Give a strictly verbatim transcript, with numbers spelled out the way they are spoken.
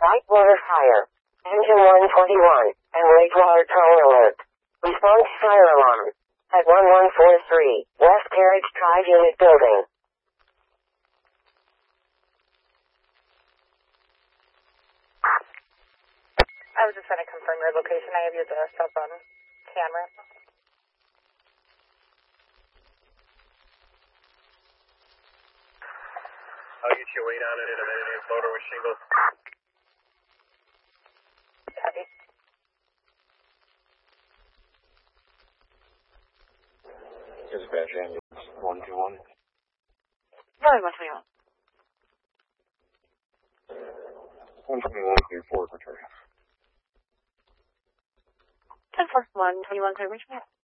Whitewater Fire. Engine one twenty-one, and Wastewater Tow Alert. Response fire alarm. At one one four three, West Carriage Drive Unit Building. I was just trying to confirm your location. I have your uh, cell phone camera. I'll get you weight on it in a minute. It's loader with shingles. Copy. Dispatch ambulance one two one. Sorry, one twenty-one. one twenty-one, clear forward return. ten four, one twenty-one, clear reach.